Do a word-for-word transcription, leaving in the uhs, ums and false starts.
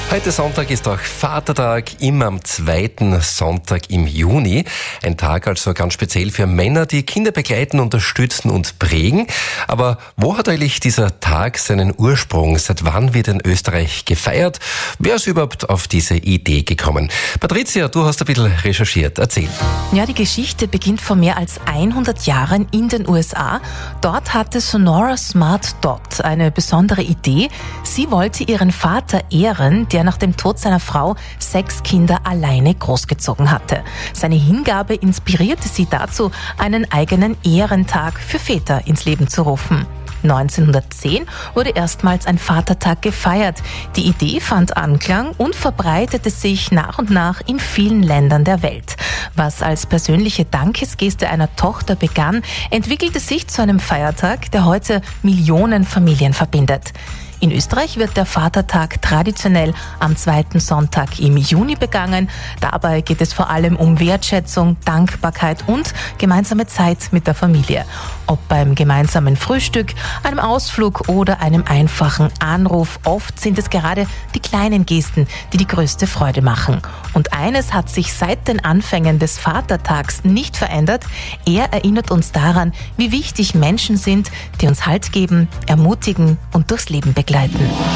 Heute Sonntag ist auch Vatertag, immer am zweiten Sonntag im Juni. Ein Tag also ganz speziell für Männer, die Kinder begleiten, unterstützen und prägen. Aber wo hat eigentlich dieser Tag seinen Ursprung? Seit wann wird in Österreich gefeiert? Wer ist überhaupt auf diese Idee gekommen? Patricia, du hast ein bisschen recherchiert. Erzähl. Ja, die Geschichte beginnt vor mehr als hundert Jahren in den U S A. Dort hatte Sonora Smart Dot eine besondere Idee. Sie wollte ihren Vater ehren, der nach dem Tod seiner Frau sechs Kinder alleine großgezogen hatte. Seine Hingabe inspirierte sie dazu, einen eigenen Ehrentag für Väter ins Leben zu rufen. neunzehnhundertzehn wurde erstmals ein Vatertag gefeiert. Die Idee fand Anklang und verbreitete sich nach und nach in vielen Ländern der Welt. Was als persönliche Dankesgeste einer Tochter begann, entwickelte sich zu einem Feiertag, der heute Millionen Familien verbindet. In Österreich wird der Vatertag traditionell am zweiten Sonntag im Juni begangen. Dabei geht es vor allem um Wertschätzung, Dankbarkeit und gemeinsame Zeit mit der Familie. Ob beim gemeinsamen Frühstück, einem Ausflug oder einem einfachen Anruf, oft sind es gerade die kleinen Gesten, die die größte Freude machen. Und eines hat sich seit den Anfängen des Vatertags nicht verändert. Er erinnert uns daran, wie wichtig Menschen sind, die uns Halt geben, ermutigen und durchs Leben begleiten.